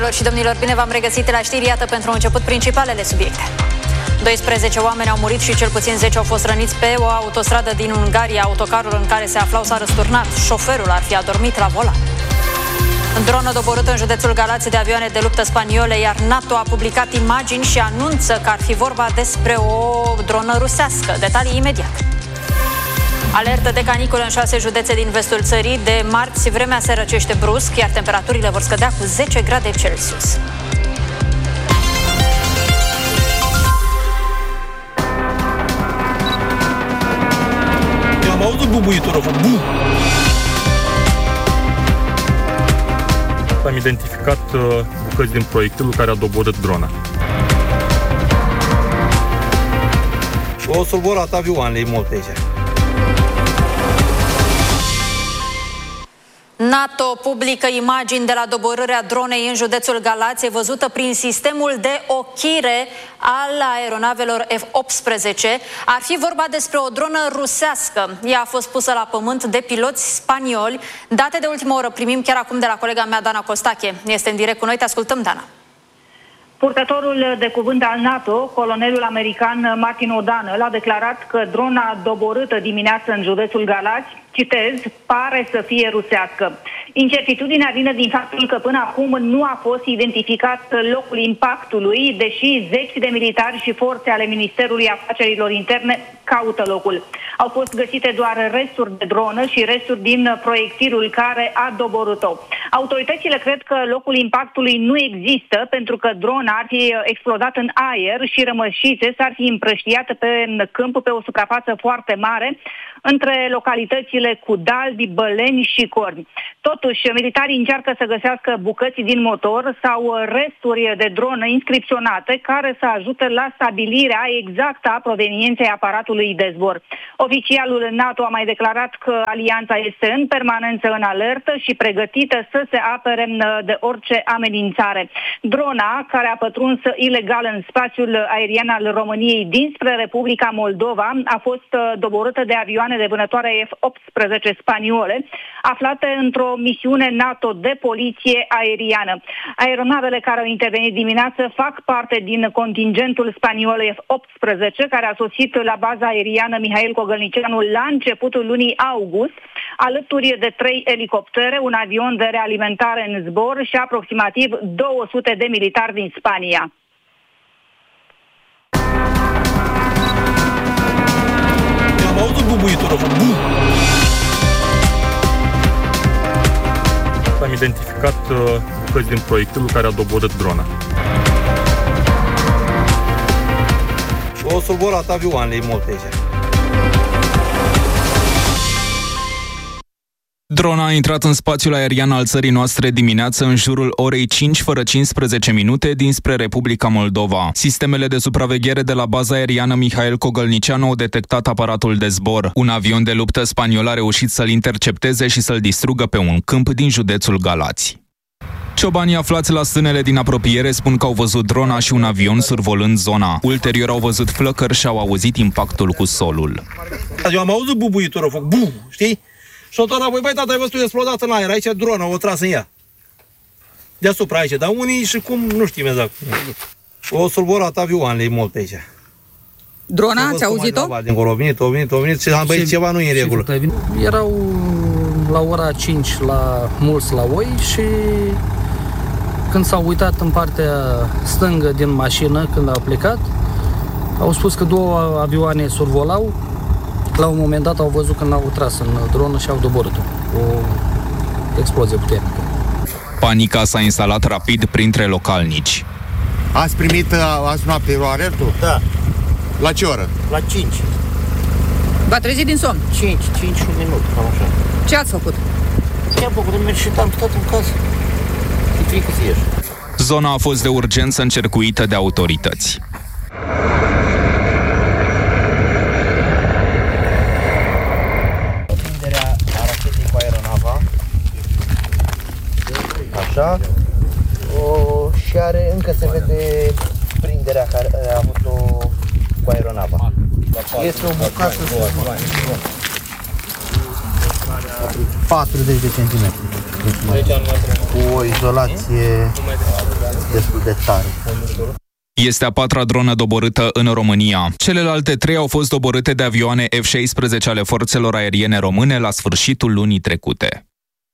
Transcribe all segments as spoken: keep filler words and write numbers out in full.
Și domnilor, bine v-am regăsit la știri, iată pentru început principalele subiecte. doisprezece oameni au murit și cel puțin zece au fost răniți pe o autostradă din Ungaria. Autocarul în care se aflau s-a răsturnat. Șoferul ar fi adormit la volan. Dronă doborâtă în județul Galați de avioane de luptă spaniole, iar NATO a publicat imagini și anunță că ar fi vorba despre o dronă rusească. Detalii imediat. Alertă de caniculă în șase județe din vestul țării. De marți, vremea se răcește brusc, iar temperaturile vor scădea cu zece grade Celsius. Eu am auzit bubuitură, bu! Am identificat uh, bucăți din proiectilul care a doborât drona. O survorat avioanele multe aici. NATO publică imagini de la doborârea dronei în județul Galați, văzută prin sistemul de ochire al aeronavelor F optsprezece. Ar fi vorba despre o dronă rusească. Ea a fost pusă la pământ de piloți spanioli. Date de ultimă oră primim chiar acum de la colega mea, Dana Costache. Este în direct cu noi, te ascultăm, Dana. Purtătorul de cuvânt al NATO, colonelul american Martin O'Donnell, a declarat că drona doborâtă dimineață în județul Galați, citez, pare să fie rusească. Incertitudinea vine din faptul că până acum nu a fost identificat locul impactului, deși zeci de militari și forțe ale Ministerului Afacerilor Interne caută locul. Au fost găsite doar resturi de dronă și resturi din proiectilul care a doborât-o. Autoritățile cred că locul impactului nu există pentru că drona ar fi explodat în aer și rămășițe s-ar fi împrăștiat pe în câmp pe o suprafață foarte mare între localitățile Cudalbi, Băleni și Corni. Totuși, militarii încearcă să găsească bucăți din motor sau resturi de dronă inscripționate care să ajute la stabilirea exactă a provenienței aparatului de zbor. Oficialul NATO a mai declarat că alianța este în permanență în alertă și pregătită să se apere de orice amenințare. Drona, care a pătruns ilegal în spațiul aerian al României dinspre Republica Moldova, a fost doborâtă de avioane de vânătoare F optsprezece spaniole, aflate într-o misiune NATO de poliție aeriană. Aeronavele care au intervenit dimineață fac parte din contingentul spaniol F optsprezece, care a sosit la baza aeriană Mihail Cogălnicianu la începutul lunii august, alături de trei elicoptere, un avion de realimentare în zbor și aproximativ două sute de militari din Spania. Am auzit bubuitură, bu! Am identificat uh, bucăți din proiectilul care a doborât drona. O survorat avioanele multe aici. Drona a intrat în spațiul aerian al țării noastre dimineață în jurul orei cinci fără cincisprezece minute dinspre Republica Moldova. Sistemele de supraveghere de la baza aeriană Mihail Cogălnicianu au detectat aparatul de zbor. Un avion de luptă spaniol a reușit să-l intercepteze și să-l distrugă pe un câmp din județul Galați. Ciobanii aflați la stânele din apropiere spun că au văzut drona și un avion survolând zona. Ulterior au văzut flăcări și au auzit impactul cu solul. Eu am auzit bubuitură, foc, bu, știi? Și o tot apoi, băi, tata, ai văzut explodat în aer, aici drona, o tras în ea. Deasupra aici, dar unii și cum, nu știm exact. O survorat avioanele multe aici. Drona, ați auzit-o? Dincolo, au venit, au venit, au venit și am băi, ceva nu e în regulă. Erau la ora cinci la mulți la oi și când s-au uitat în partea stângă din mașină, când au plecat, au spus că două avioane survolau. La un moment dat au văzut când au tras în dronă și au doborât-o. O explozie puternică. Panica s-a instalat rapid printre localnici. Ați primit azi noapte alertul? Da. La ce oră? La cinci. V-a trezit din somn? cinci, cinci și un minut, cam așa. Ce ați făcut? Ce-am făcut? Am ieșit, am stat în casă. E frică să ieși. Zona a fost de urgență încercuită de autorități. Așa. O, și are, încă se vede prinderea care a avut-o cu aeronava. Este o bucată patruzeci de centimetri. cu o izolație destul de tare. Este a patra dronă doborâtă în România. Celelalte trei au fost doborâte de avioane F șaisprezece ale forțelor aeriene române la sfârșitul lunii trecute.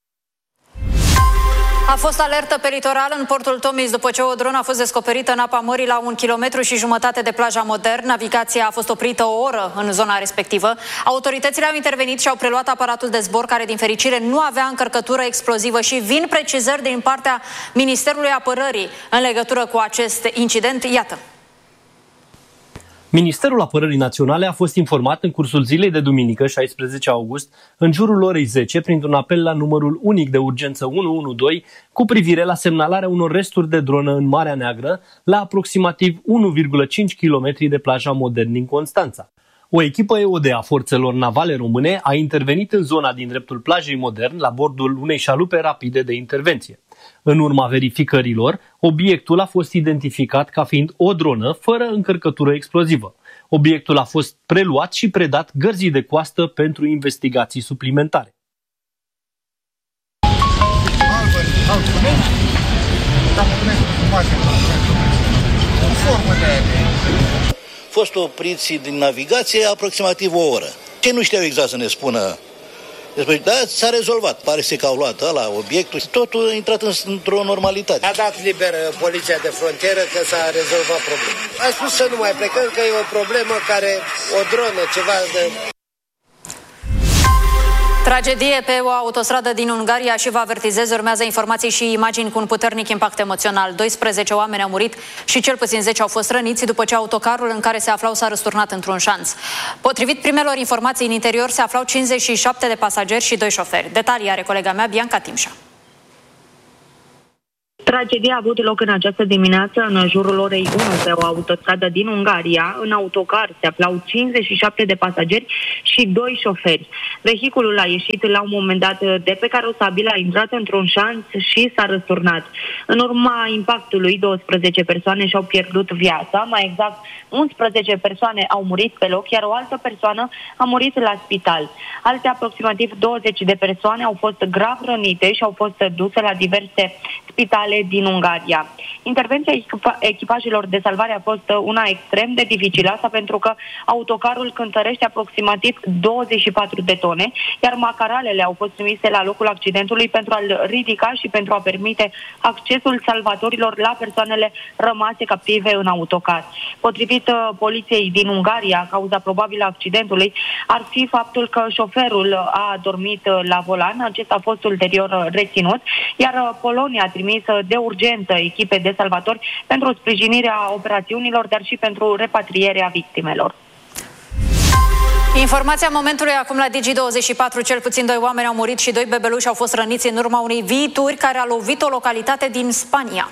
A fost alertă pe litoral în portul Tomis după ce o dronă a fost descoperită în apa mării la un kilometru și jumătate de plaja Modern. Navigația a fost oprită o oră în zona respectivă. Autoritățile au intervenit și au preluat aparatul de zbor, care din fericire nu avea încărcătură explozivă, și vin precizări din partea Ministerului Apărării în legătură cu acest incident. Iată. Ministerul Apărării Naționale a fost informat în cursul zilei de duminică, șaisprezece august, în jurul orei zece, printr-un apel la numărul unic de urgență unu unu doi, cu privire la semnalarea unor resturi de dronă în Marea Neagră, la aproximativ unu virgulă cinci kilometri de plaja Modern din Constanța. O echipă E O D a forțelor navale române a intervenit în zona din dreptul plajei Modern la bordul unei șalupe rapide de intervenție. În urma verificărilor, obiectul a fost identificat ca fiind o dronă fără încărcătură explozivă. Obiectul a fost preluat și predat gărzii de coastă pentru investigații suplimentare. Fost opriți din navigație aproximativ o oră. Ce nu știau exact să ne spună. Deci, da, s-a rezolvat. Pare să că au luat ăla, obiectul. Totul a intrat în, într-o normalitate. A dat liber poliția de frontieră că s-a rezolvat problema. A spus să nu mai plecăm, că e o problemă care, o dronă, ceva de... Tragedie pe o autostradă din Ungaria și vă avertizez, urmează informații și imagini cu un puternic impact emoțional. doisprezece oameni au murit și cel puțin zece au fost răniți după ce autocarul în care se aflau s-a răsturnat într-un șanț. Potrivit primelor informații, în interior se aflau cincizeci și șapte de pasageri și doi șoferi. Detalii are colega mea, Bianca Timșa. Tragedia a avut loc în această dimineață, în jurul orei unu, pe o autostradă din Ungaria. În autocar se aflau cincizeci și șapte de pasageri și doi șoferi. Vehiculul a ieșit la un moment dat de pe carosabil, a intrat într-un șanț și s-a răsturnat. În urma impactului, douăsprezece persoane și-au pierdut viața, mai exact unsprezece persoane au murit pe loc, iar o altă persoană a murit la spital. Alte aproximativ douăzeci de persoane au fost grav rănite și au fost duse la diverse spitale din Ungaria. Intervenția echipajelor de salvare a fost una extrem de dificilă, asta pentru că autocarul cântărește aproximativ douăzeci și patru de tone, iar macaralele au fost trimise la locul accidentului pentru a-l ridica și pentru a permite accesul salvatorilor la persoanele rămase captive în autocar. Potrivit uh, poliției din Ungaria, cauza probabilă a accidentului ar fi faptul că șoferul a dormit la volan. Acesta a fost ulterior reținut, iar uh, Polonia a trimis uh, de urgență echipe de salvatori pentru sprijinirea operațiunilor, dar și pentru repatrierea victimelor. Informația momentului acum la Digi douăzeci și patru. Cel puțin doi oameni au murit și doi bebeluși au fost răniți în urma unei viituri care a lovit o localitate din Spania.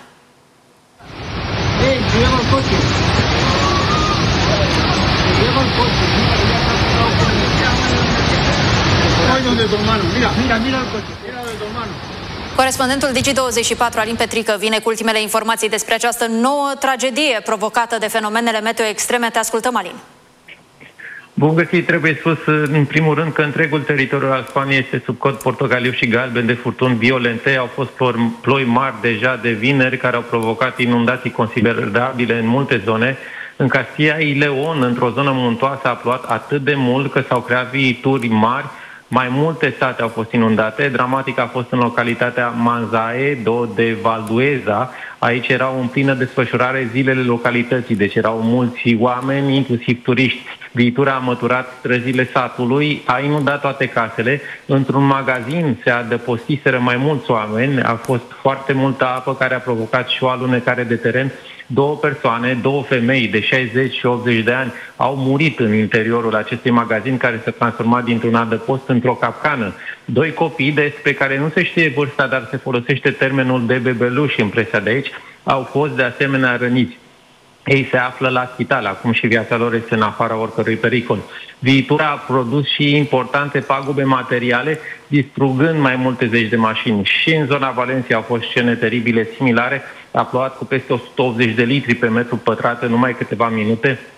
Corespondentul Digi douăzeci și patru, Alin Petrică, vine cu ultimele informații despre această nouă tragedie provocată de fenomenele meteo extreme. Te ascultăm, Alin. Bun găsit, trebuie spus în primul rând că întregul teritoriu al Spaniei este sub cod portocaliu și galben de furtuni violente. Au fost ploi mari deja de vineri care au provocat inundații considerabile în multe zone. În Castilla y León, într-o zonă muntoasă, a plouat atât de mult că s-au creat viituri mari. Mai multe sate au fost inundate. Dramatic a fost în localitatea Manzaedo de Valdueza. Aici erau în plină desfășurare zilele localității, deci erau mulți oameni, inclusiv turiști. Viitura a măturat străzile satului, a inundat toate casele. Într-un magazin se adăpostiseră mai mulți oameni. A fost foarte multă apă care a provocat și o alunecare de teren. Două persoane, două femei de șaizeci și optzeci de ani au murit în interiorul acestui magazin care s-a transformat dintr-un adăpost într-o capcană. Doi copii despre care nu se știe vârsta, dar se folosește termenul de bebeluși în presa de aici, au fost de asemenea răniți. Ei se află la spital, acum și viața lor este în afara oricărui pericol. Viitura a produs și importante pagube materiale, distrugând mai multe zeci de mașini. Și în zona Valencia au fost scene teribile similare. A plouat cu peste o sută optzeci de litri pe metru pătrat în numai câteva minute.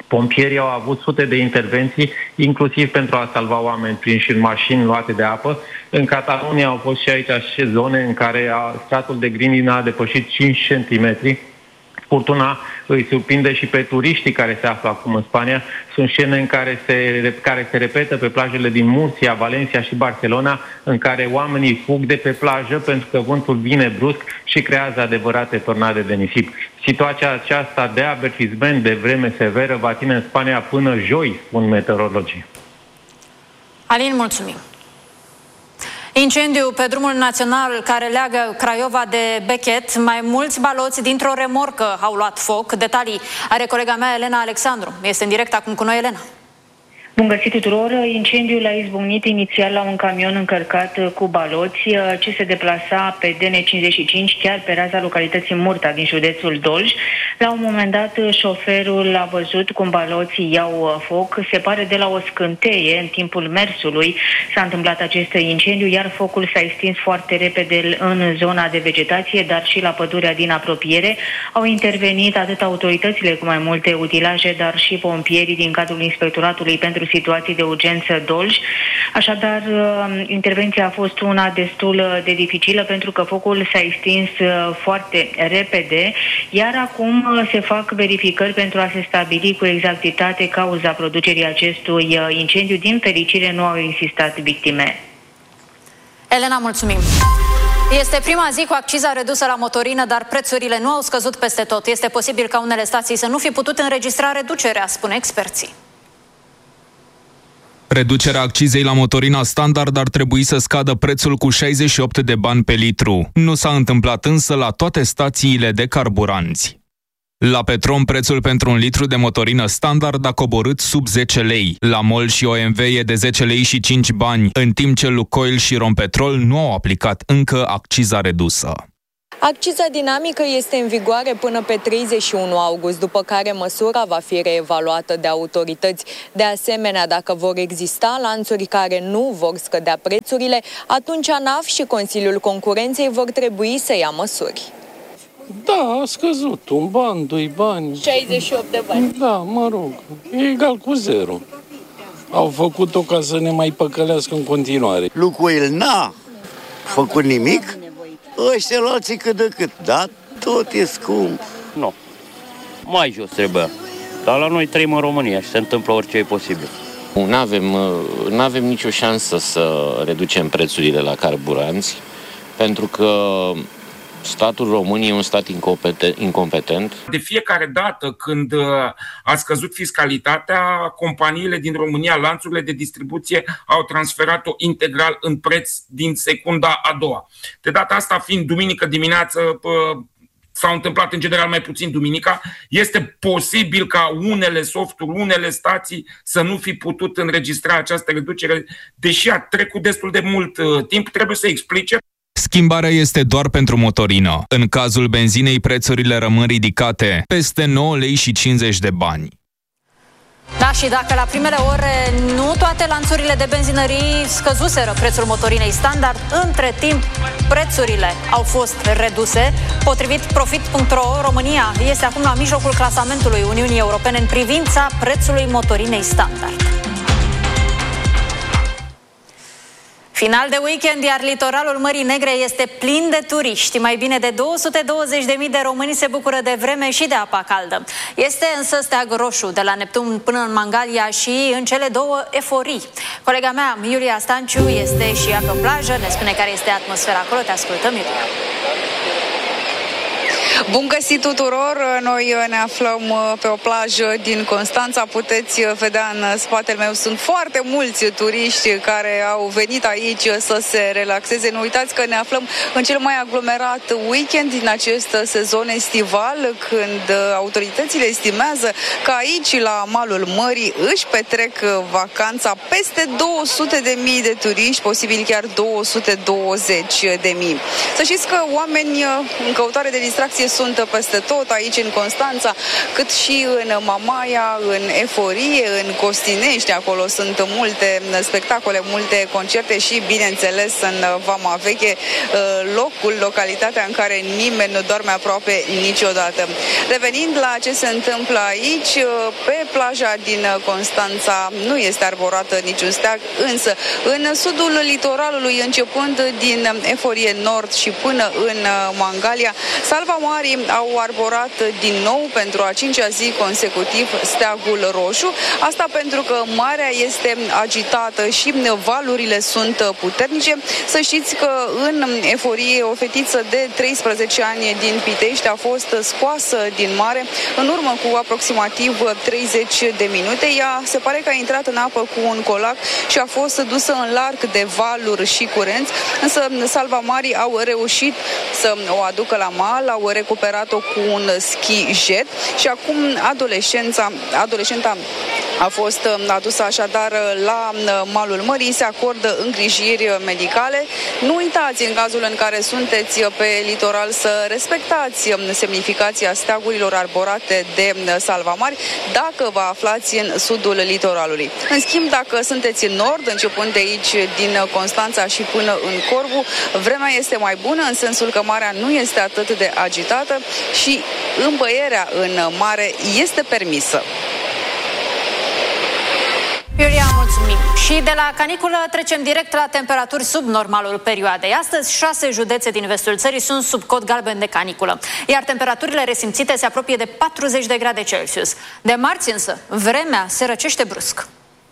Pompierii au avut sute de intervenții, inclusiv pentru a salva oameni prinși în mașini luate de apă. În Catalonia au fost și aici și zone în care stratul de grindină a depășit cinci centimetri. Furtuna îi surprinde și pe turiștii care se află acum în Spania. Sunt scene în care se, care se repetă pe plajele din Murcia, Valencia și Barcelona, în care oamenii fug de pe plajă pentru că vântul vine brusc și creează adevărate tornade de nisip. Situația aceasta de avertisment de vreme severă va ține în Spania până joi, spun meteorologii. Alin, mulțumim. Incendiu pe drumul național care leagă Craiova de Bechet. Mai mulți baloți dintr-o remorcă au luat foc. Detalii are colega mea Elena Alexandru. Este în direct acum cu noi, Elena. Bun găsit tuturor! Incendiul a izbucnit inițial la un camion încărcat cu baloți ce se deplasa pe D N cincizeci și cinci, chiar pe raza localității Murta din județul Dolj. La un moment dat, șoferul a văzut cum baloții iau foc. Se pare de la o scânteie, în timpul mersului s-a întâmplat acest incendiu, iar focul s-a extins foarte repede în zona de vegetație, dar și la pădurea din apropiere. Au intervenit atât autoritățile cu mai multe utilaje, dar și pompierii din cadrul Inspectoratului pentru situații de urgență Dolj. Așadar, intervenția a fost una destul de dificilă pentru că focul s-a extins foarte repede, iar acum se fac verificări pentru a se stabili cu exactitate cauza producerii acestui incendiu. Din fericire, nu au existat victime. Elena, mulțumim! Este prima zi cu acciza redusă la motorină, dar prețurile nu au scăzut peste tot. Este posibil ca unele stații să nu fi putut înregistra reducerea, spune experții. Reducerea accizei la motorina standard ar trebui să scadă prețul cu șaizeci și opt de bani pe litru. Nu s-a întâmplat însă la toate stațiile de carburanți. La Petrom, prețul pentru un litru de motorină standard a coborât sub zece lei. La MOL și O M V e de zece lei și cinci bani, în timp ce Lukoil și Rompetrol nu au aplicat încă acciza redusă. Acciza dinamică este în vigoare până pe treizeci și unu august, după care măsura va fi reevaluată de autorități. De asemenea, dacă vor exista lanțuri care nu vor scădea prețurile, atunci ANAF și Consiliul Concurenței vor trebui să ia măsuri. Da, a scăzut. Un ban, doi bani. șaizeci și opt de bani. Da, mă rog, e egal cu zero. Au făcut-o ca să ne mai păcălească în continuare. Lukoil n-a făcut nimic. Ăștia luați cât de cât, dar tot e scump. Nu, mai jos trebuia. Dar la noi trăim în România și se întâmplă orice e posibil. Nu avem, nu avem nicio șansă să reducem prețurile la carburanți, pentru că statul român e un stat incompetent. De fiecare dată când a scăzut fiscalitatea, companiile din România, lanțurile de distribuție, au transferat-o integral în preț din secunda a doua. De data asta, fiind duminică dimineață, s-au întâmplat în general mai puțin duminica, este posibil ca unele softuri, unele stații să nu fi putut înregistra această reducere, deși a trecut destul de mult timp, trebuie să explice. Schimbarea este doar pentru motorină. În cazul benzinei, prețurile rămân ridicate, peste nouă lei și cincizeci de bani. Da, și dacă la primele ore nu toate lanțurile de benzinării scăzuseră prețul motorinei standard, între timp prețurile au fost reduse. Potrivit Profit punct ro, România este acum la mijlocul clasamentului Uniunii Europene în privința prețului motorinei standard. Final de weekend, iar litoralul Mării Negre este plin de turiști. Mai bine de două sute douăzeci de mii de români se bucură de vreme și de apa caldă. Este însă steag roșu de la Neptun până în Mangalia și în cele două eforii. Colega mea, Iulia Stanciu, este și ea pe plajă. Ne spune care este atmosfera acolo. Te ascultăm, Iulia. Bun găsit tuturor! Noi ne aflăm pe o plajă din Constanța. Puteți vedea în spatele meu, sunt foarte mulți turiști care au venit aici să se relaxeze. Nu uitați că ne aflăm în cel mai aglomerat weekend din acest sezon estival, când autoritățile estimează că aici, la malul mării, își petrec vacanța peste două sute de mii de turiști, posibil chiar două sute douăzeci de mii. Să știți că oameni în căutare de distracție sunt peste tot aici în Constanța, cât și în Mamaia, în Eforie, în Costinești. Acolo sunt multe spectacole, multe concerte și, bineînțeles, în Vama Veche, locul, localitatea în care nimeni nu doarme aproape niciodată. Revenind la ce se întâmplă aici, pe plaja din Constanța nu este arborată niciun steag, însă în sudul litoralului, începând din Eforie Nord și până în Mangalia, salvamarii au arborat din nou pentru a cincea zi consecutiv steagul roșu. Asta pentru că marea este agitată și valurile sunt puternice. Să știți că în Eforie o fetiță de treisprezece ani din Pitești a fost scoasă din mare în urmă cu aproximativ treizeci de minute. Ea se pare că a intrat în apă cu un colac și a fost dusă în larg de valuri și curenți, însă salvamarii au reușit să o aducă la mal, au recuperat-o cu un ski jet și acum adolescența, adolescenta a fost adusă așadar la malul mării, se acordă îngrijiri medicale. Nu uitați, în cazul în care sunteți pe litoral, să respectați semnificația steagurilor arborate de salvamari dacă vă aflați în sudul litoralului. În schimb, dacă sunteți în nord, începând de aici din Constanța și până în Corbu, vremea este mai bună în sensul că marea nu este atât de agitată și îmbăierea în mare este permisă. Iulia, mulțumim. Și de la caniculă trecem direct la temperaturi sub normalul perioadei. Astăzi, șase județe din vestul țării sunt sub cod galben de caniculă, iar temperaturile resimțite se apropie de patruzeci de grade Celsius. De marți însă, vremea se răcește brusc.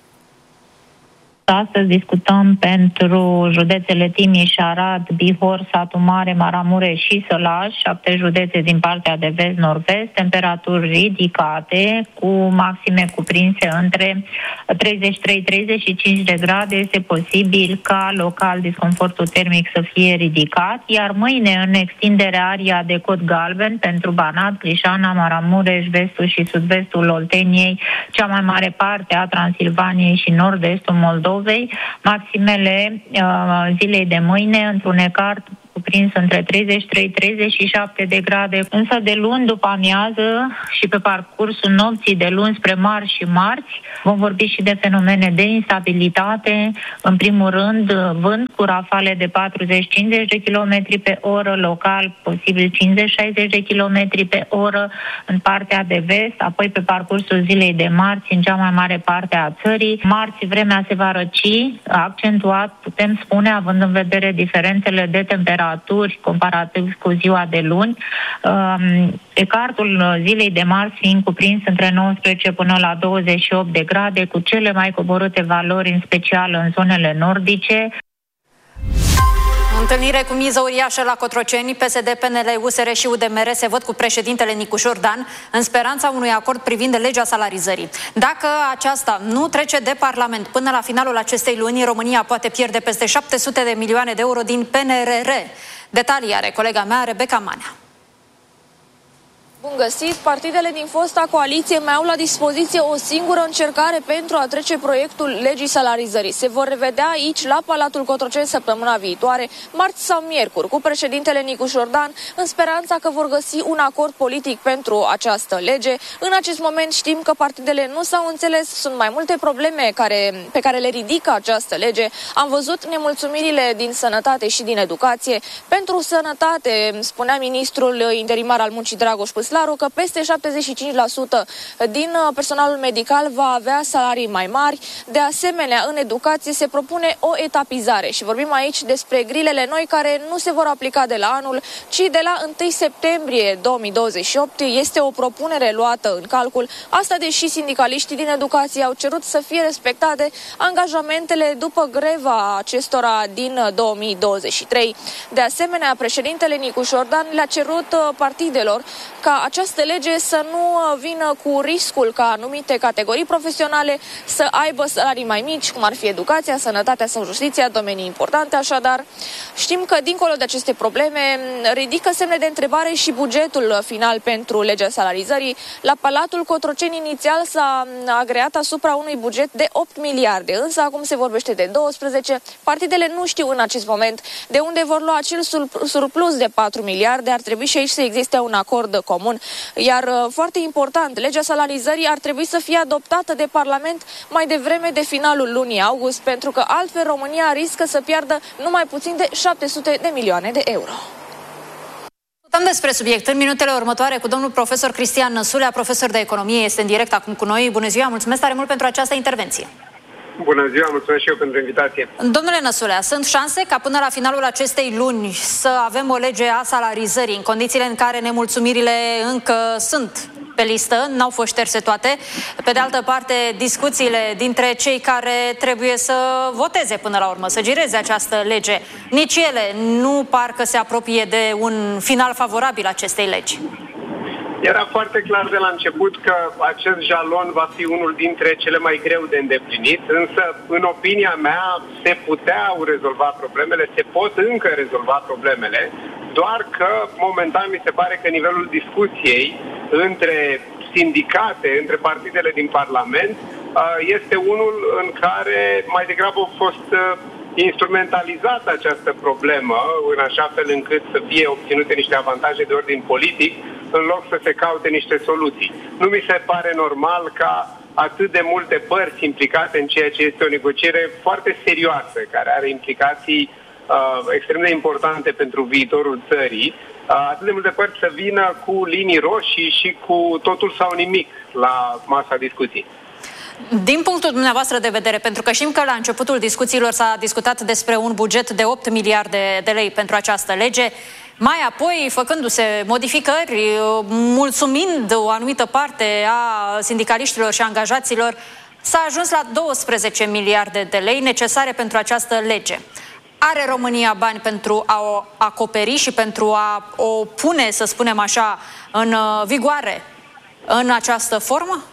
Astăzi discutăm pentru județele Timiș, Arad, Bihor, Satu Mare, Maramureș și Sălaș, șapte județe din partea de vest-nord-vest, temperaturi ridicate, cu maxime cuprinse între treizeci și trei - treizeci și cinci de grade. Este posibil ca local disconfortul termic să fie ridicat, iar mâine, în extindere aria de cod galben pentru Banat, Crișana, Maramureș, vestul și sud-vestul Olteniei, cea mai mare parte a Transilvaniei și nord-estul Moldovei, maximele uh, zilei de mâine, întunecat cuprins între treizeci și trei - treizeci și șapte de grade, însă de luni după amiază și pe parcursul nopții de luni spre marți și marți vom vorbi și de fenomene de instabilitate. În primul rând, vânt cu rafale de patruzeci - cincizeci de kilometri pe oră, local posibil cincizeci - șaizeci de kilometri pe oră în partea de vest, apoi pe parcursul zilei de marți în cea mai mare parte a țării. Marți vremea se va răci, accentuat, putem spune, având în vedere diferențele de temperatură comparativ cu ziua de luni. Ecartul zilei de marți fiind cuprins între nouăsprezece până la douăzeci și opt de grade, cu cele mai coborâte valori, în special în zonele nordice. Întâlnire cu miză uriașă la Cotroceni. P S D, P N L, U S R și U D M R se văd cu președintele Nicu Șordan în speranța unui acord privind legea salarizării. Dacă aceasta nu trece de Parlament până la finalul acestei luni, România poate pierde peste șapte sute de milioane de euro din P N R R. Detalii are colega mea, Rebecca Manea. Bun găsit! Partidele din fosta coaliție mai au la dispoziție o singură încercare pentru a trece proiectul legii salarizării. Se vor revedea aici, la Palatul Cotroceni, săptămâna viitoare, marți sau miercuri, cu președintele Nicu Șordan, în speranța că vor găsi un acord politic pentru această lege. În acest moment știm că partidele nu s-au înțeles, sunt mai multe probleme care, pe care le ridică această lege. Am văzut nemulțumirile din sănătate și din educație. Pentru sănătate, spunea ministrul interimar al muncii Dragoș Păslaru, că peste șaptezeci și cinci la sută din personalul medical va avea salarii mai mari. De asemenea, în educație se propune o etapizare și vorbim aici despre grilele noi care nu se vor aplica de la anul, ci de la întâi septembrie două mii douăzeci și opt. Este o propunere luată în calcul. Asta deși sindicaliștii din educație au cerut să fie respectate angajamentele după greva acestora din două mii douăzeci și trei. De asemenea, președintele Nicu Șordan le-a cerut partidelor ca această lege să nu vină cu riscul ca anumite categorii profesionale să aibă salarii mai mici, cum ar fi educația, sănătatea sau justiția, domenii importante. Așadar, știm că dincolo de aceste probleme ridică semne de întrebare și bugetul final pentru legea salarizării. La Palatul Cotroceni inițial s-a agreat asupra unui buget de opt miliarde, însă acum se vorbește de doisprezece. Partidele nu știu în acest moment de unde vor lua acel surplus de patru miliarde. Ar trebui și aici să existe un acord comun. Iar foarte important, legea salarizării ar trebui să fie adoptată de Parlament mai devreme de finalul lunii august, pentru că altfel România riscă să piardă numai puțin de șapte sute de milioane de euro. Discutăm despre subiect în minutele următoare cu domnul profesor Cristian Năsulea, profesor de economie, este în direct acum cu noi. Bună ziua, mulțumesc tare mult pentru această intervenție. Bună ziua, mulțumesc și eu pentru invitație. Domnule Năsulea, sunt șanse ca până la finalul acestei luni să avem o lege a salarizării, în condițiile în care nemulțumirile încă sunt pe listă, n-au fost șterse toate. Pe de altă parte, discuțiile dintre cei care trebuie să voteze până la urmă, să gireze această lege, nici ele nu parcă se apropie de un final favorabil acestei legi. Era foarte clar de la început că acest jalon va fi unul dintre cele mai greu de îndeplinit, însă, în opinia mea, se puteau rezolva problemele, se pot încă rezolva problemele, doar că, momentan, mi se pare că nivelul discuției între sindicate, între partidele din Parlament, este unul în care mai degrabă a fost instrumentalizată această problemă, în așa fel încât să fie obținute niște avantaje de ordin politic, în loc să se caute niște soluții. Nu mi se pare normal ca atât de multe părți implicate în ceea ce este o negociere foarte serioasă, care are implicații uh, extrem de importante pentru viitorul țării, uh, atât de multe părți să vină cu linii roșii și cu totul sau nimic la masa discuției. Din punctul dumneavoastră de vedere, pentru că știm că la începutul discuțiilor s-a discutat despre un buget de opt miliarde de lei pentru această lege, mai apoi, făcându-se modificări, mulțumind o anumită parte a sindicaliștilor și angajaților, s-a ajuns la douăsprezece miliarde de lei necesare pentru această lege. Are România bani pentru a o acoperi și pentru a o pune, să spunem așa, în vigoare în această formă?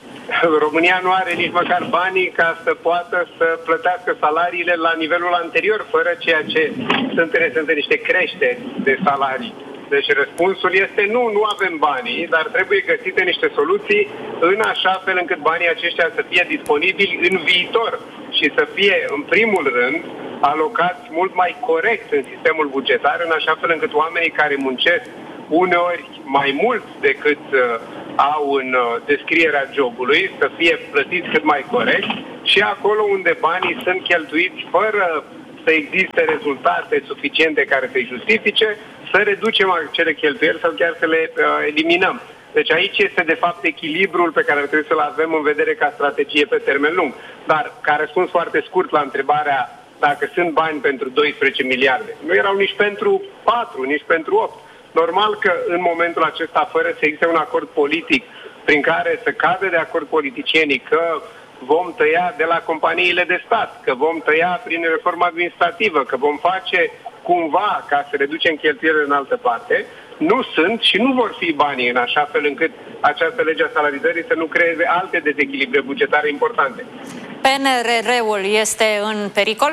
România nu are nici măcar banii ca să poată să plătească salariile la nivelul anterior, fără ceea ce sunt, sunt niște creșteri de salarii. Deci răspunsul este nu, nu avem banii, dar trebuie găsite niște soluții în așa fel încât banii aceștia să fie disponibili în viitor și să fie, în primul rând, alocați mult mai corect în sistemul bugetar, în așa fel încât oamenii care muncesc uneori mai mult decât uh, au în uh, descrierea jobului să fie plătiți cât mai corect și acolo unde banii sunt cheltuiți fără să existe rezultate suficiente care să-i justifice, să reducem acele cheltuieli sau chiar să le uh, eliminăm. Deci aici este de fapt echilibrul pe care trebuie să-l avem în vedere ca strategie pe termen lung. Dar ca răspuns foarte scurt la întrebarea dacă sunt bani pentru doisprezece miliarde, nu erau nici pentru patru, nici pentru opt. Normal că în momentul acesta, fără să existe un acord politic prin care să cadă de acord politicienii că vom tăia de la companiile de stat, că vom tăia prin reformă administrativă, că vom face cumva ca să reducem cheltuielile în altă parte, nu sunt și nu vor fi banii în așa fel încât această lege a salarizării să nu creeze alte dezechilibre bugetare importante. P N R R-ul este în pericol?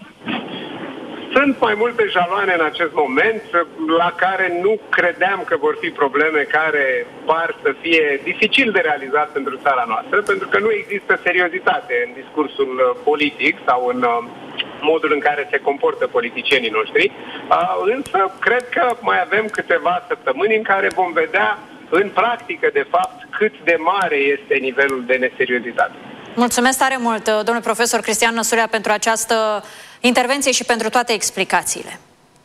Sunt mai multe jaloane în acest moment la care nu credeam că vor fi probleme care par să fie dificil de realizat pentru țara noastră, pentru că nu există seriozitate în discursul politic sau în modul în care se comportă politicienii noștri. Însă cred că mai avem câteva săptămâni în care vom vedea în practică, de fapt, cât de mare este nivelul de neseriozitate. Mulțumesc tare mult, domnule profesor Cristian Năsulea, pentru această intervenție și pentru toate explicațiile.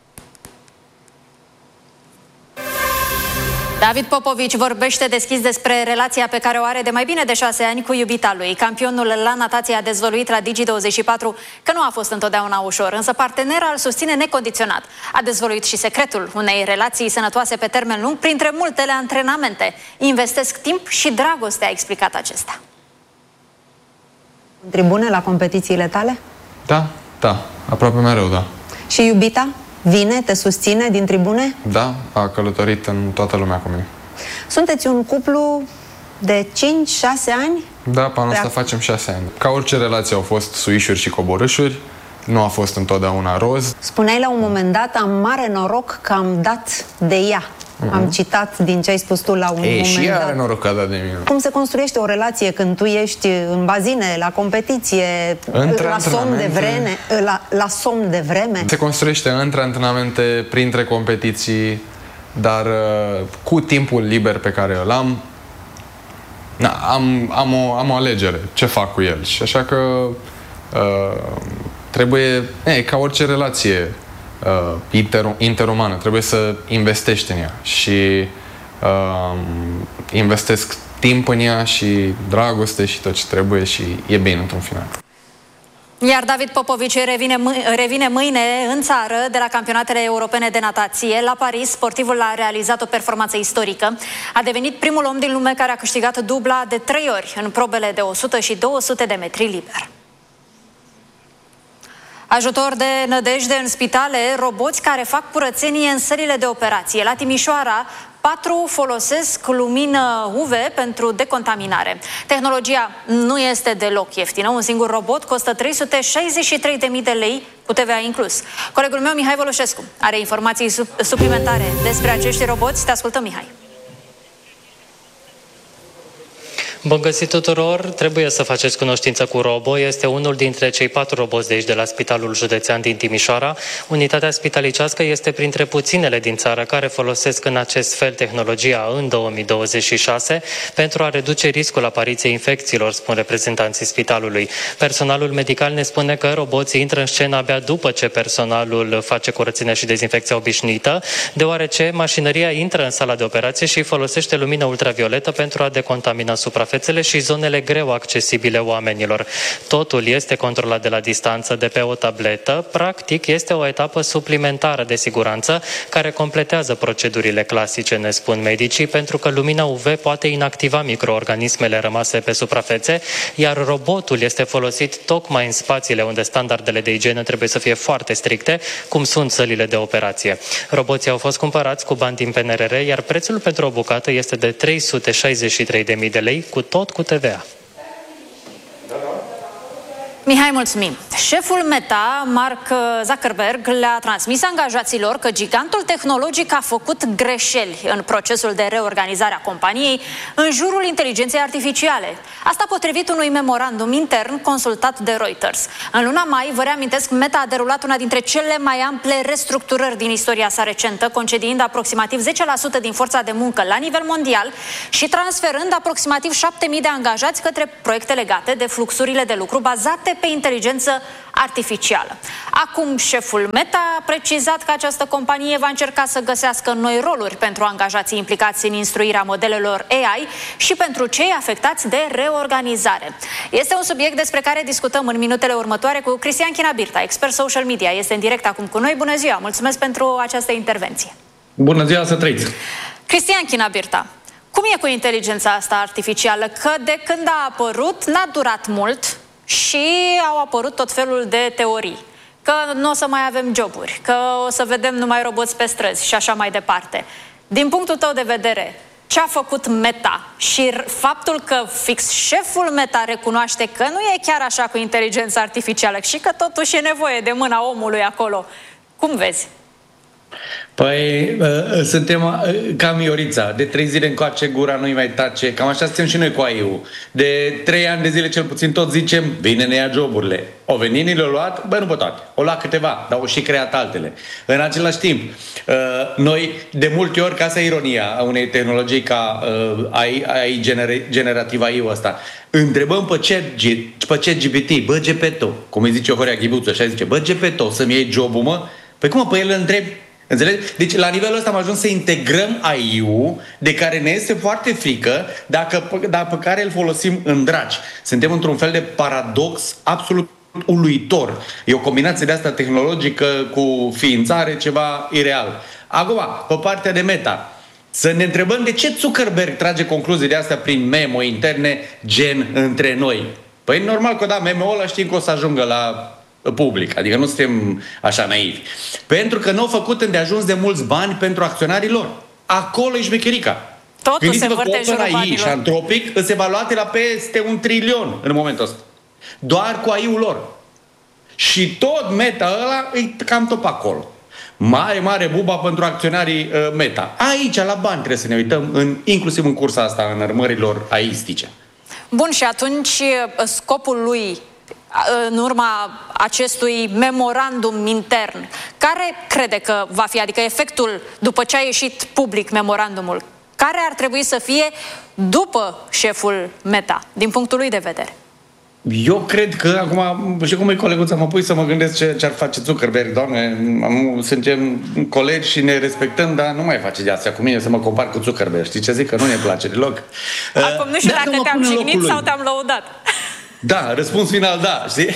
David Popovici vorbește deschis despre relația pe care o are de mai bine de șase ani cu iubita lui. Campionul la natație a dezvăluit la Digi douăzeci și patru că nu a fost întotdeauna ușor, însă partenera îl susține necondiționat. A dezvăluit și secretul unei relații sănătoase pe termen lung, printre multele antrenamente. Investesc timp și dragoste, a explicat acesta. În tribune la competițiile tale? Da, da, aproape mereu, da. Și iubita? Vine, te susține din tribune? Da, a călătorit în toată lumea cu mine. Sunteți un cuplu de cinci șase ani? Da, pe anul ăsta facem șase ani. Ca orice relație au fost suișuri și coborâșuri, nu a fost întotdeauna roz. Spuneai la un moment dat, am mare noroc că am dat de ea. Mm-hmm. Am citat din ce ai spus tu la un Ei, moment și ea dat. are noroc că a dat de mine. Cum se construiește o relație când tu ești în bazine, la competiție, între la somn de vreme, la, la somn de vreme? Se construiește între antrenamente, printre competiții, dar cu timpul liber pe care îl am, na, am, am, o, am o alegere. Ce fac cu el? Și așa că uh, trebuie, e, ca orice relație uh, inter, interumană, trebuie să investești în ea. Și uh, investesc timp în ea și dragoste și tot ce trebuie și e bine într-un final. Iar David Popovici revine, revine mâine în țară de la campionatele europene de natație. La Paris, sportivul a realizat o performanță istorică. A devenit primul om din lume care a câștigat dubla de trei ori în probele de o sută și două sute de metri liber. Ajutor de nădejde în spitale, roboți care fac curățenie în sălile de operație. La Timișoara, patru folosesc lumină U V pentru decontaminare. Tehnologia nu este deloc ieftină. Un singur robot costă trei sute șaizeci și trei de mii de lei, cu T V A inclus. Colegul meu, Mihai Voloșescu, are informații suplimentare despre acești roboți. Te ascultăm, Mihai. Bun găsit tuturor! Trebuie să faceți cunoștință cu Robo. Este unul dintre cei patru roboți de aici, de la Spitalul Județean din Timișoara. Unitatea spitalicească este printre puținele din țară care folosesc în acest fel tehnologia în două mii douăzeci și șase pentru a reduce riscul apariției infecțiilor, spun reprezentanții spitalului. Personalul medical ne spune că roboții intră în scenă abia după ce personalul face curățenia și dezinfecția obișnuită, deoarece mașinăria intră în sala de operație și folosește lumină ultravioletă pentru a decontamina suprafețele și zonele greu accesibile oamenilor. Totul este controlat de la distanță de pe o tabletă. Practic, este o etapă suplimentară de siguranță care completează procedurile clasice, ne spun medicii, pentru că lumina U V poate inactiva microorganismele rămase pe suprafețe, iar robotul este folosit tocmai în spațiile unde standardele de igienă trebuie să fie foarte stricte, cum sunt sălile de operație. Roboții au fost cumpărați cu bani din P N R R, iar prețul pentru o bucată este de trei sute șaizeci și trei de mii de lei, cu tot cu T V A. Mihai, mulțumim. Șeful Meta, Mark Zuckerberg, le-a transmis angajaților că gigantul tehnologic a făcut greșeli în procesul de reorganizare a companiei în jurul inteligenței artificiale. Asta potrivit unui memorandum intern consultat de Reuters. În luna mai, vă reamintesc, Meta a derulat una dintre cele mai ample restructurări din istoria sa recentă, concediind aproximativ zece la sută din forța de muncă la nivel mondial și transferând aproximativ șapte mii de angajați către proiecte legate de fluxurile de lucru bazate pe inteligență artificială. Acum, șeful Meta a precizat că această companie va încerca să găsească noi roluri pentru angajații implicați în instruirea modelelor A I și pentru cei afectați de reorganizare. Este un subiect despre care discutăm în minutele următoare cu Cristian Chinabirta, expert social media. Este în direct acum cu noi. Bună ziua! Mulțumesc pentru această intervenție. Bună ziua, să trăiți! Cristian Chinabirta, cum e cu inteligența asta artificială? Că de când a apărut, n-a durat mult și au apărut tot felul de teorii. Că nu o să mai avem joburi, că o să vedem numai roboți pe străzi și așa mai departe. Din punctul tău de vedere, ce a făcut Meta și faptul că fix șeful Meta recunoaște că nu e chiar așa cu inteligența artificială și că totuși e nevoie de mâna omului acolo, cum vezi? Păi, uh, suntem uh, ca Miorița. De trei zile încoace gura nu-i mai tace. Cam așa suntem și noi cu A I-ul. De trei ani de zile cel puțin tot zicem, bine ne ia joburile. O venit, ni le-au luat, bă, nu pe toate. O luat câteva, dar au și creat altele. În același timp, uh, noi de multe ori, ca asta e ironia a unei tehnologii ca uh, A I, A I gener- generativ A I-ul ăsta, întrebăm pe ce, pe ce G P T, bă, G P T, cum îi zice Horea Ghibuță, așa zice, bă, G P T, să-mi iei jobul, mă? Păi cum, pe el îl întrebi? Înțelegi? Deci la nivelul ăsta am ajuns să integrăm A I-ul de care ne este foarte frică, dacă, dar pe care îl folosim în dragi. Suntem într-un fel de paradox absolut uluitor. E o combinație de asta tehnologică cu ființare, ceva ireal. Acum, pe partea de Meta, să ne întrebăm de ce Zuckerberg trage concluzii de astea prin memo interne, gen între noi. Păi normal că da, memo-ul ăla știm că o să ajungă la public, adică nu suntem așa naivi. Pentru că nu au făcut îndeajuns de mulți bani pentru acționarii lor. Acolo e șmecherica. Totul se învârte în jurul banilor. Și Anthropic îți evaluate la peste un trilion în momentul ăsta. Doar cu A I-ul lor. Și tot Meta ăla e cam tot pe acolo. Mare, mare buba pentru acționarii uh, Meta. Aici, la bani, trebuie să ne uităm, în, inclusiv în cursa asta, în armărilor aistice. Bun, și atunci scopul lui, în urma acestui memorandum intern, care crede că va fi, adică efectul după ce a ieșit public memorandumul, care ar trebui să fie după șeful Meta, din punctul lui de vedere? Eu cred că, acum, știu cum e coleguța, mă pui să mă gândesc ce, ce ar face Zuckerberg, doamne, am, suntem colegi și ne respectăm, dar nu mai face de astea cu mine să mă compar cu Zuckerberg. Știi ce zic? Că nu ne place deloc. Acum nu știu dacă, dacă te-am jignit sau te-am lăudat. Da, răspuns final, da, știi?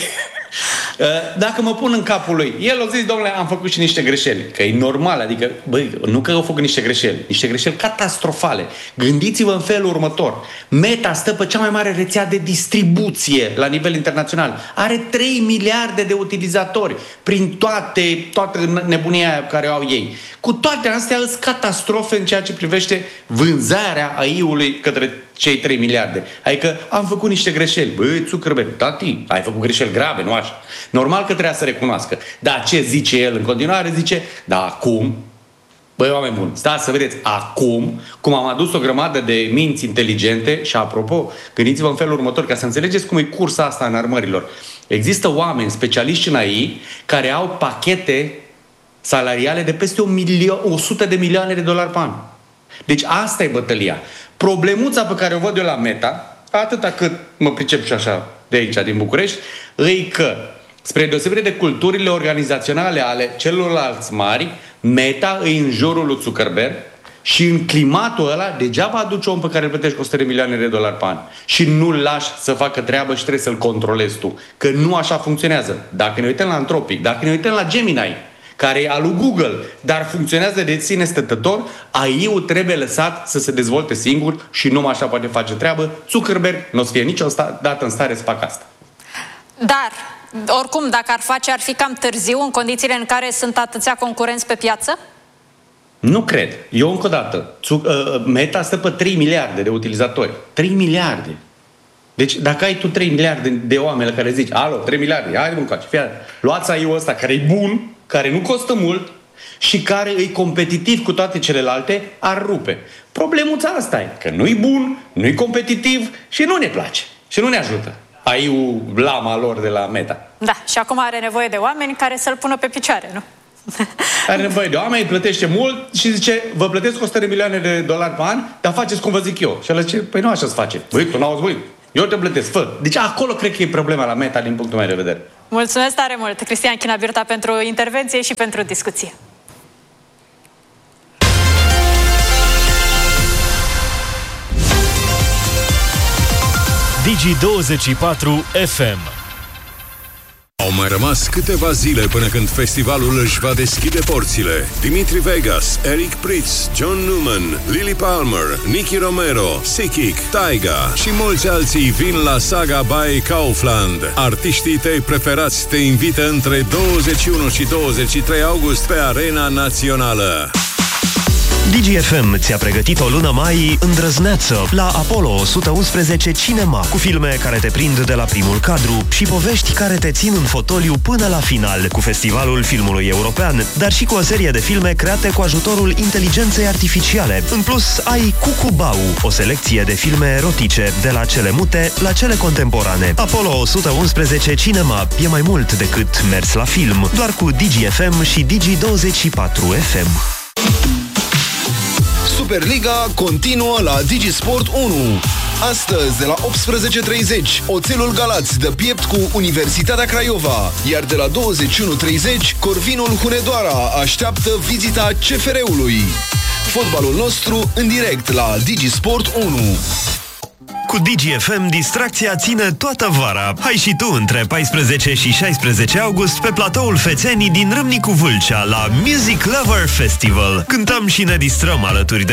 Dacă mă pun în capul lui, el a zis, domnule, am făcut și niște greșeli. Că e normal, adică, băi, nu că au făcut niște greșeli, niște greșeli catastrofale. Gândiți-vă în felul următor. Meta stă pe cea mai mare rețea de distribuție la nivel internațional. Are trei miliarde de utilizatori prin toate, toată nebunia aia care o au ei. Cu toate astea sunt catastrofe în ceea ce privește vânzarea A I-ului către cei trei miliarde. Adică am făcut niște greșeli. Băi, Zuckerberg, tati, ai făcut greșeli grave, nu așa? Normal că trebuia să recunoască. Dar ce zice el în continuare? Zice, da, acum, băi, oameni buni, stați să vedeți, acum, cum am adus o grămadă de minți inteligente și, apropo, gândiți-vă în felul următor, ca să înțelegeți cum e cursa asta în armărilor. Există oameni specialiști în A I care au pachete salariale de peste o sută de milioane de dolari pe an. Deci asta e bătălia. Problemuța pe care o văd eu la Meta, atâta cât mă pricep și așa de aici, din București, e că, spre deosebire de culturile organizaționale ale celorlalți mari, Meta e în jurul lui Zuckerberg și în climatul ăla degeaba aduce om pe care îl plătești o sută de milioane de dolari pe an și nu-l lași să facă treabă și trebuie să-l controlezi tu. Că nu așa funcționează. Dacă ne uităm la Anthropic, dacă ne uităm la Gemini, care e al lui Google, dar funcționează de sine stătător, A I-ul trebuie lăsat să se dezvolte singur și numai așa poate face treabă. Zuckerberg nu o să fie niciodată în stare să facă asta. Dar, oricum, dacă ar face, ar fi cam târziu în condițiile în care sunt atâția concurenți pe piață? Nu cred. Eu încă o dată. Meta stă pe trei miliarde de utilizatori. trei miliarde. Deci dacă ai tu trei miliarde de oameni care zici, alo, trei miliarde, hai de mâncaci, fii luați A I-ul ăsta care e bun, care nu costă mult și care e competitiv cu toate celelalte, ar rupe. Problemuța asta e că nu-i bun, nu-i competitiv și nu ne place. Și nu ne ajută. A I-ul lama lor de la Meta. Da, și acum are nevoie de oameni care să-l pună pe picioare, nu? Are nevoie de oameni, plătește mult și zice, vă plătesc o sută de milioane de dolari pe an, dar faceți cum vă zic eu. Și el zice, păi nu așa se face. Băi, tu n-auzi, băi, eu te plătesc, fă. Deci acolo cred că e problema la Meta din punctul meu de vedere. Mulțumesc tare mult, Cristian Chinabirta, pentru intervenție și pentru discuție. Digi douăzeci și patru F M. Au mai rămas câteva zile până când festivalul își va deschide porțile. Dimitri Vegas, Eric Prydz, John Newman, Lily Palmer, Nicky Romero, Sikic, Taiga și mulți alții vin la Saga by Kaufland. Artiștii tăi preferați te invită între douăzeci și unu și douăzeci și trei august pe Arena Națională. Digi F M ți-a pregătit o lună mai îndrăzneață la Apollo o sută unsprezece Cinema, cu filme care te prind de la primul cadru și povești care te țin în fotoliu până la final, cu Festivalul Filmului European, dar și cu o serie de filme create cu ajutorul inteligenței artificiale. În plus, ai Cucubau, o selecție de filme erotice, de la cele mute la cele contemporane. Apollo o sută unsprezece Cinema e mai mult decât mers la film, doar cu Digi F M și Digi douăzeci și patru F M. Superliga continuă la Digisport unu. Astăzi, de la optsprezece și treizeci, Oțelul Galați dă piept cu Universitatea Craiova, iar de la douăzeci și unu și treizeci, Corvinul Hunedoara așteaptă vizita C F R-ului. Fotbalul nostru în direct la Digisport unu. Cu Digi F M, distracția ține toată vara. Hai și tu între paisprezece și șaisprezece august pe platoul Fețenii din Râmnicu Vâlcea la Music Lover Festival. Cântăm și ne distrăm alături de